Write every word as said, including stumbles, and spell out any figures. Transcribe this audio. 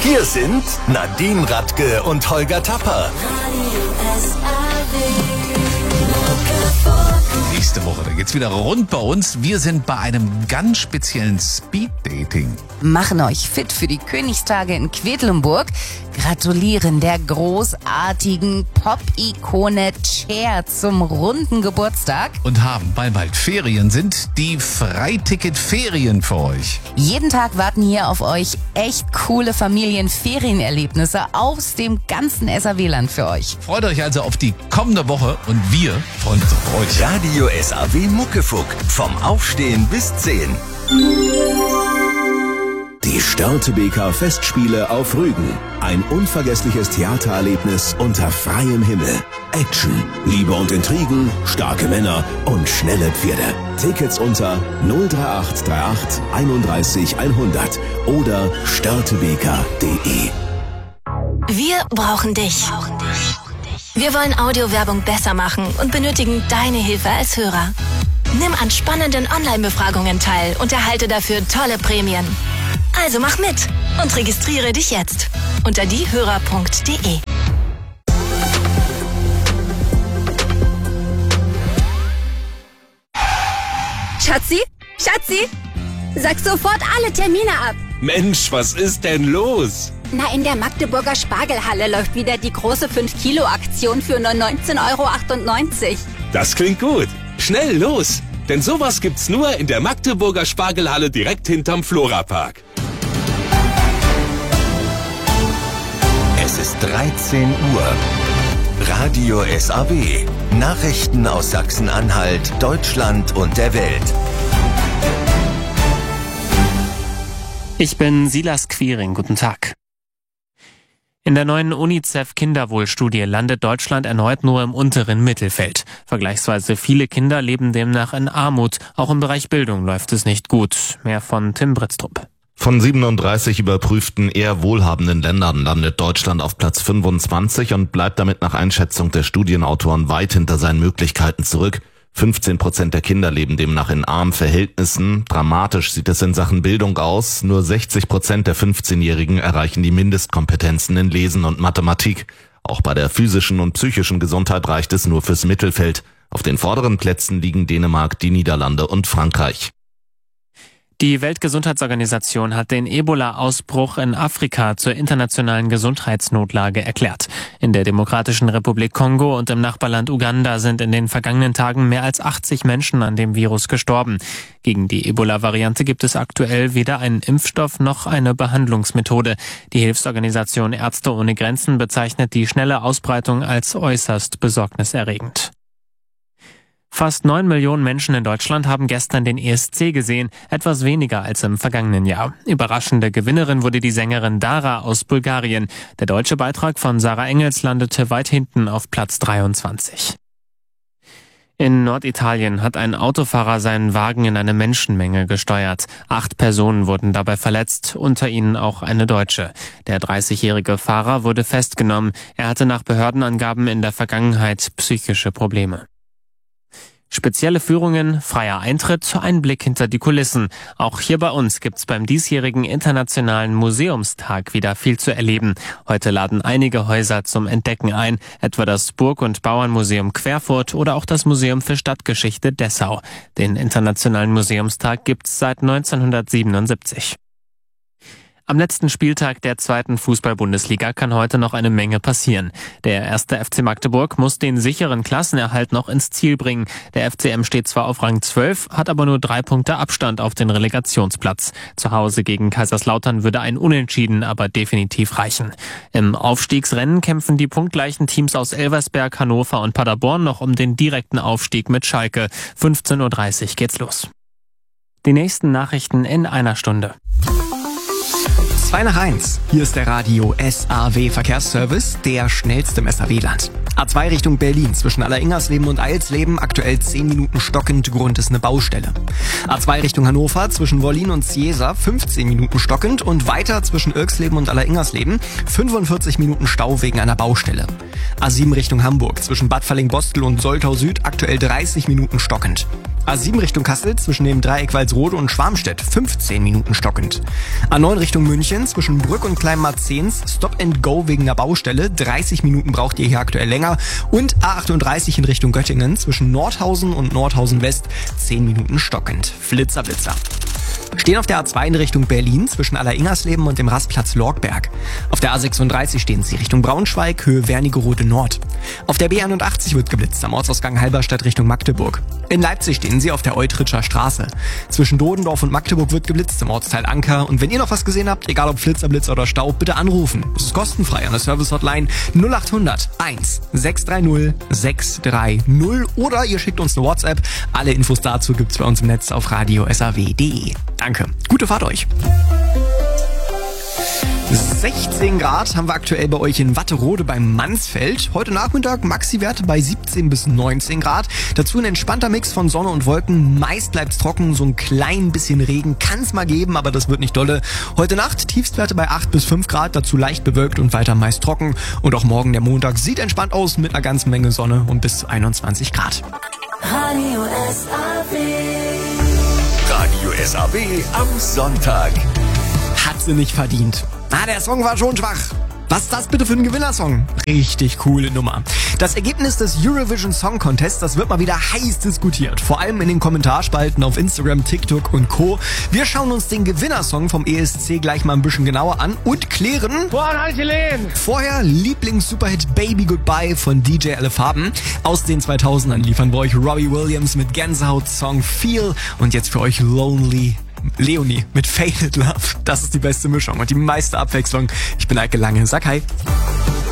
Hier sind Nadine Radke und Holger Tapper. Nächste Woche, da geht's wieder rund bei uns. Wir sind bei einem ganz speziellen Speed-Dating. Machen euch fit für die Königstage in Quedlinburg. Gratulieren der großartigen Pop-Ikone Cher zum runden Geburtstag. Und haben, weil bald Ferien sind, die Freiticket-Ferien für euch. Jeden Tag warten hier auf euch echt coole Familienferienerlebnisse aus dem ganzen S A W-Land für euch. Freut euch also auf die kommende Woche und wir freuen uns auf euch. Radio S A W Muckefuck. Vom Aufstehen bis zehn. Die Störtebeker Festspiele auf Rügen. Ein unvergessliches Theatererlebnis unter freiem Himmel. Action, Liebe und Intrigen, starke Männer und schnelle Pferde. Tickets unter null drei acht drei acht einunddreißig hundert oder störtebeker punkt de. Wir brauchen dich. Wir wollen Audiowerbung besser machen und benötigen deine Hilfe als Hörer. Nimm an spannenden Online-Befragungen teil und erhalte dafür tolle Prämien. Also mach mit und registriere dich jetzt unter diehörer punkt de. Schatzi, Schatzi, sag sofort alle Termine ab. Mensch, was ist denn los? Na, in der Magdeburger Spargelhalle läuft wieder die große fünf Kilo Aktion für nur neunzehn Euro achtundneunzig. Das klingt gut. Schnell los, denn sowas gibt's nur in der Magdeburger Spargelhalle direkt hinterm Florapark. Es ist dreizehn Uhr. Radio S A W. Nachrichten aus Sachsen-Anhalt, Deutschland und der Welt. Ich bin Silas Quiring. Guten Tag. In der neuen UNICEF-Kinderwohlstudie landet Deutschland erneut nur im unteren Mittelfeld. Vergleichsweise viele Kinder leben demnach in Armut. Auch im Bereich Bildung läuft es nicht gut. Mehr von Tim Britztrup. Von siebenunddreißig überprüften eher wohlhabenden Ländern landet Deutschland auf Platz fünfundzwanzig und bleibt damit nach Einschätzung der Studienautoren weit hinter seinen Möglichkeiten zurück. fünfzehn Prozent der Kinder leben demnach in armen Verhältnissen. Dramatisch sieht es in Sachen Bildung aus. Nur sechzig Prozent der fünfzehnjährigen erreichen die Mindestkompetenzen in Lesen und Mathematik. Auch bei der physischen und psychischen Gesundheit reicht es nur fürs Mittelfeld. Auf den vorderen Plätzen liegen Dänemark, die Niederlande und Frankreich. Die Weltgesundheitsorganisation hat den Ebola-Ausbruch in Afrika zur internationalen Gesundheitsnotlage erklärt. In der Demokratischen Republik Kongo und im Nachbarland Uganda sind in den vergangenen Tagen mehr als achtzig Menschen an dem Virus gestorben. Gegen die Ebola-Variante gibt es aktuell weder einen Impfstoff noch eine Behandlungsmethode. Die Hilfsorganisation Ärzte ohne Grenzen bezeichnet die schnelle Ausbreitung als äußerst besorgniserregend. Fast neun Millionen Menschen in Deutschland haben gestern den E S C gesehen, etwas weniger als im vergangenen Jahr. Überraschende Gewinnerin wurde die Sängerin Dara aus Bulgarien. Der deutsche Beitrag von Sarah Engels landete weit hinten auf Platz dreiundzwanzig. In Norditalien hat ein Autofahrer seinen Wagen in eine Menschenmenge gesteuert. Acht Personen wurden dabei verletzt, unter ihnen auch eine Deutsche. Der dreißigjährige Fahrer wurde festgenommen. Er hatte nach Behördenangaben in der Vergangenheit psychische Probleme. Spezielle Führungen, freier Eintritt, ein Blick hinter die Kulissen. Auch hier bei uns gibt's beim diesjährigen Internationalen Museumstag wieder viel zu erleben. Heute laden einige Häuser zum Entdecken ein, etwa das Burg- und Bauernmuseum Querfurt oder auch das Museum für Stadtgeschichte Dessau. Den Internationalen Museumstag gibt's seit neunzehnhundertsiebenundsiebzig. Am letzten Spieltag der zweiten Fußball-Bundesliga kann heute noch eine Menge passieren. Der erste F C Magdeburg muss den sicheren Klassenerhalt noch ins Ziel bringen. Der F C M steht zwar auf Rang zwölf, hat aber nur drei Punkte Abstand auf den Relegationsplatz. Zu Hause gegen Kaiserslautern würde ein Unentschieden aber definitiv reichen. Im Aufstiegsrennen kämpfen die punktgleichen Teams aus Elversberg, Hannover und Paderborn noch um den direkten Aufstieg mit Schalke. fünfzehn Uhr dreißig geht's los. Die nächsten Nachrichten in einer Stunde. zwei nach eins. Hier ist der Radio S A W Verkehrsservice, der schnellste im S A W-Land. A zwei Richtung Berlin zwischen Alleringhersleben und Eilsleben, aktuell zehn Minuten stockend, Grund ist eine Baustelle. A zwei Richtung Hannover zwischen Wollin und Ciesa, fünfzehn Minuten stockend und weiter zwischen Irksleben und Alleringhersleben, fünfundvierzig Minuten Stau wegen einer Baustelle. A sieben Richtung Hamburg zwischen Bad Falling-Bostel und Soltau Süd, aktuell dreißig Minuten stockend. A sieben Richtung Kassel zwischen dem Dreieck Walsrode und Schwarmstedt, fünfzehn Minuten stockend. A neun Richtung München Bahn zwischen Brück und Kleinmarzens. Stop and Go wegen der Baustelle. dreißig Minuten braucht ihr hier aktuell länger. Und A achtunddreißig in Richtung Göttingen zwischen Nordhausen und Nordhausen West. zehn Minuten stockend. Flitzer, Blitzer. Stehen auf der A zwei in Richtung Berlin zwischen Aller-Ingersleben und dem Rastplatz Lorgberg. Auf der A sechsunddreißig stehen sie Richtung Braunschweig, Höhe Wernigerode Nord. Auf der B einundachtzig wird geblitzt am Ortsausgang Halberstadt Richtung Magdeburg. In Leipzig stehen sie auf der Eutritscher Straße. Zwischen Dodendorf und Magdeburg wird geblitzt im Ortsteil Anker. Und wenn ihr noch was gesehen habt, egal ob Flitzer, Blitzer oder Staub, bitte anrufen. Es ist kostenfrei an der Service-Hotline null acht hundert eins sechs drei null sechs drei null oder ihr schickt uns eine WhatsApp. Alle Infos dazu gibt's bei uns im Netz auf radio s a w punkt d e. Danke. Gute Fahrt euch. sechzehn Grad haben wir aktuell bei euch in Watterode beim Mansfeld. Heute Nachmittag Maxi-Werte bei siebzehn bis neunzehn Grad. Dazu ein entspannter Mix von Sonne und Wolken. Meist bleibt's trocken, so ein klein bisschen Regen kann's mal geben, aber das wird nicht dolle. Heute Nacht Tiefstwerte bei acht bis fünf Grad, dazu leicht bewölkt und weiter meist trocken. Und auch morgen der Montag sieht entspannt aus mit einer ganzen Menge Sonne und bis zu einundzwanzig Grad. Radio S A W. Radio S A W am Sonntag. Hat sie nicht verdient. Ah, der Song war schon schwach. Was ist das bitte für ein Gewinnersong? Richtig coole Nummer. Das Ergebnis des Eurovision Song Contest, das wird mal wieder heiß diskutiert. Vor allem in den Kommentarspalten auf Instagram, TikTok und Co. Wir schauen uns den Gewinnersong vom E S C gleich mal ein bisschen genauer an und klären... Vorher Lieblings-Superhit Baby Goodbye von D J Elle Farben. Aus den zweitausendern liefern wir euch Robbie Williams mit Gänsehaut-Song Feel und jetzt für euch Lonely Leonie mit Faded Love. Das ist die beste Mischung und die meiste Abwechslung. Ich bin Eike Lange. Sag hi.